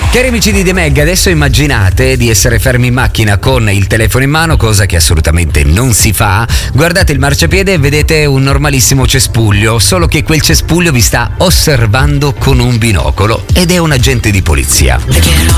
Cari amici di The Meg, adesso immaginate di essere fermi in macchina con il telefono in mano, cosa che assolutamente non si fa. Guardate il marciapiede e vedete un normalissimo cespuglio, solo che quel cespuglio vi sta osservando con un binocolo ed è un agente di polizia.